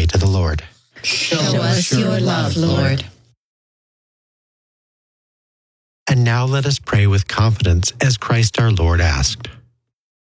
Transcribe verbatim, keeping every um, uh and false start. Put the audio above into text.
say to the Lord, Show us your love, Lord. And now let us pray with confidence as Christ our Lord asked.